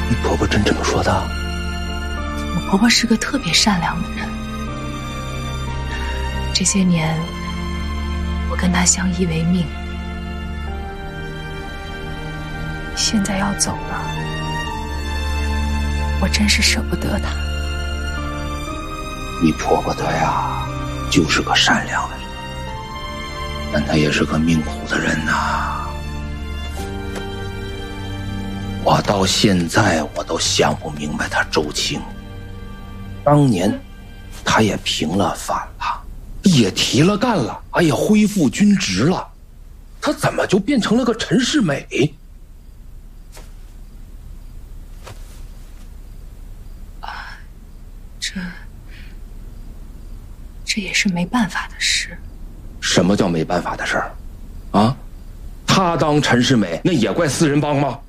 你婆婆真这么说的？ 我婆婆是个特别善良的人，这些年我跟她相依为命，现在要走了，我真是舍不得她。 你婆婆她呀，就是个善良的人，但她也是个命苦的人呐。我到现在我都想不明白她周青，当年她也平了反了，也提了干了，也恢复军职了，她怎么就变成了个陈世美？ 这也是没办法的事。 什么叫没办法的事儿？啊，他当陈世美，那也怪四人帮吗？